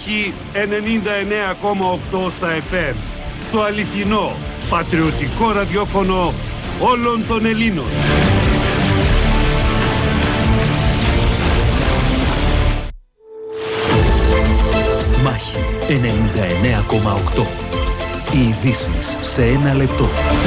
Μάχη 99,8 στα FM. Το αληθινό, πατριωτικό ραδιόφωνο όλων των Ελλήνων. Μάχη 99,8. Οι ειδήσεις σε ένα λεπτό.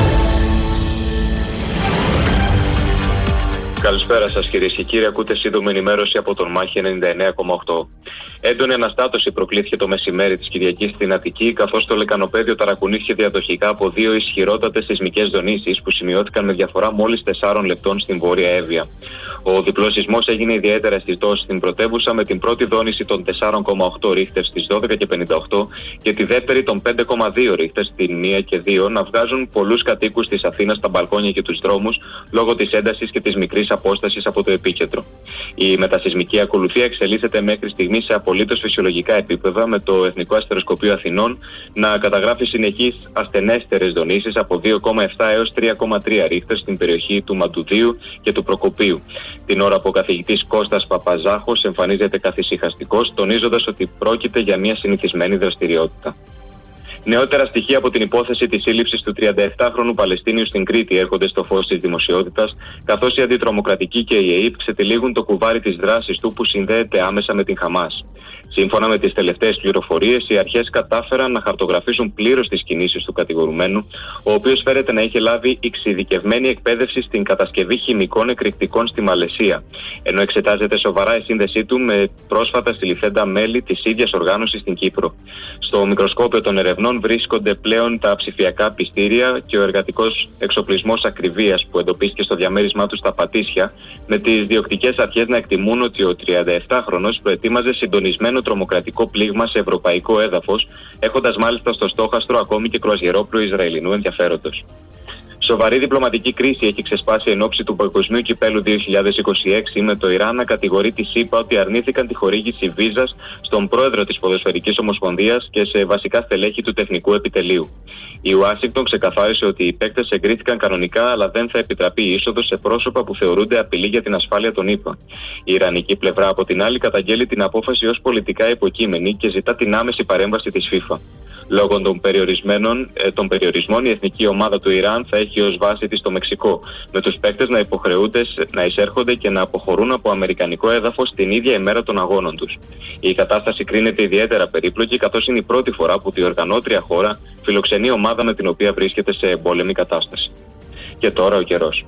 Καλησπέρα σας κυρίες και κύριοι, ακούτε σύντομη ενημέρωση από τον Μάχη 99,8. Έντονη αναστάτωση προκλήθηκε το μεσημέρι της Κυριακής στην Αττική, καθώς το λεκανοπέδιο ταρακουνήθηκε διαδοχικά από δύο ισχυρότατες σεισμικές δονήσεις που σημειώθηκαν με διαφορά μόλις 4 λεπτών στην Βόρεια Εύβοια. Ο διπλός σεισμός έγινε ιδιαίτερα αισθητός στην πρωτεύουσα, με την πρώτη δόνηση των 4,8 ρίχτερ στις 12:58 και τη δεύτερη των 5,2 ρίχτερ στην 1 και 2 να βγάζουν πολλούς κατοίκους της Αθήνας στα μπαλκόνια και τους δρόμους λόγω της έντασης και της μικρής απόστασης από το επίκεντρο. Η μετασεισμική ακολουθία εξελίσσεται μέχρι στιγμή σε απολύτως φυσιολογικά επίπεδα, με το Εθνικό Αστεροσκοπείο Αθηνών να καταγράφει συνεχείς ασθενέστερες δονήσεις από 2,7 έως 3,3 ρίχτερ στην περιοχή του Μαντουδίου και του Προκοπίου. Την ώρα που ο καθηγητής Κώστας Παπαζάχος εμφανίζεται καθησυχαστικός, τονίζοντας ότι πρόκειται για μια συνηθισμένη δραστηριότητα. Νεότερα στοιχεία από την υπόθεση της σύλληψης του 37χρονου Παλαιστίνιου στην Κρήτη έρχονται στο φως της δημοσιότητας, καθώς η Αντιτρομοκρατική και η ΕΕΠ ξετυλίγουν το κουβάρι της δράσης του που συνδέεται άμεσα με την Χαμάς. Σύμφωνα με τις τελευταίες πληροφορίες, οι αρχές κατάφεραν να χαρτογραφήσουν πλήρως τις κινήσεις του κατηγορουμένου, ο οποίος φέρεται να είχε λάβει εξειδικευμένη εκπαίδευση στην κατασκευή χημικών εκρηκτικών στη Μαλαισία, ενώ εξετάζεται σοβαρά η σύνδεσή του με πρόσφατα συλληφθέντα μέλη της ίδιας οργάνωσης στην Κύπρο. Στο μικροσκόπιο των ερευνών βρίσκονται πλέον τα ψηφιακά πιστήρια και ο εργατικός εξοπλισμός ακριβίας που εντοπίστηκε στο διαμέρισμά του στα Πατήσια, με τις διοκτικές αρχές να εκτιμούν ότι ο 37χρονος προετοίμαζε συντονισμένο τρομοκρατικό πλήγμα σε ευρωπαϊκό έδαφος, έχοντας μάλιστα στο στόχαστρο ακόμη και κρουαζιερόπλοιο Ισραηλινού ενδιαφέροντος. Σοβαρή διπλωματική κρίση έχει ξεσπάσει εν ώψη του Παγκοσμίου Κυπέλου 2026, με το Ιράν να κατηγορεί τη ΣΥΠΑ ότι αρνήθηκαν τη χορήγηση βίζας στον πρόεδρο της Ποδοσφαιρικής Ομοσπονδίας και σε βασικά στελέχη του τεχνικού επιτελείου. Η Ουάσιγκτον ξεκαθάρισε ότι οι παίκτες εγκρίθηκαν κανονικά, αλλά δεν θα επιτραπεί η είσοδος σε πρόσωπα που θεωρούνται απειλή για την ασφάλεια των ΗΠΑ. Η Ιρανική πλευρά, από την άλλη, καταγγέλει την απόφαση ως πολιτικά υποκείμενη και ζητά την άμεση παρέμβαση της FIFA. Λόγω των περιορισμών, η εθνική ομάδα του Ιράν θα έχει ως βάση της το Μεξικό, με τους παίκτες να υποχρεούνται να εισέρχονται και να αποχωρούν από αμερικανικό έδαφος την ίδια ημέρα των αγώνων τους. Η κατάσταση κρίνεται ιδιαίτερα περίπλοκη, καθώς είναι η πρώτη φορά που η οργανώτρια χώρα φιλοξενεί ομάδα με την οποία βρίσκεται σε εμπόλεμη κατάσταση. Και τώρα ο καιρός.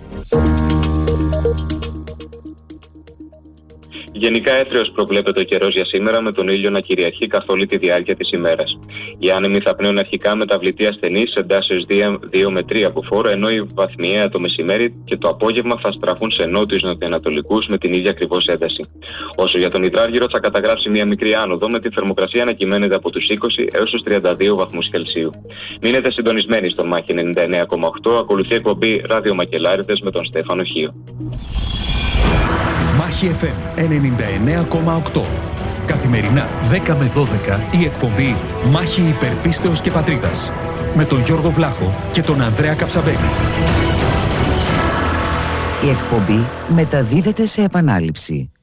Γενικά έθριος προβλέπεται ο καιρός για σήμερα, με τον ήλιο να κυριαρχεί καθ' όλη τη διάρκεια της ημέρας. Οι άνεμοι θα πνέουν αρχικά μεταβλητή ασθενής σε εντάσεις 2 με 3 από φόρο, ενώ η βαθμιαία το μεσημέρι και το απόγευμα θα στραφούν σε νότιους νοτιοανατολικούς με την ίδια ακριβώς ένταση. Όσο για τον υδράργυρο, θα καταγράψει μια μικρή άνοδο, με τη θερμοκρασία να κυμαίνεται από τους 20 έως τους 32 βαθμούς Κελσίου. Μείνετε συντονισμένοι στον Μάχη 99,8. Ακολουθεί εκπομπή Ράδιο Μακελάριδες με τον Στέφανο Χίο. Μάχη FM 99,8. Καθημερινά 10 με 12 η εκπομπή Μάχη Υπερπίστεως και Πατρίδας, με τον Γιώργο Βλάχο και τον Ανδρέα Καψαμπέλη. Η εκπομπή μεταδίδεται σε επανάληψη.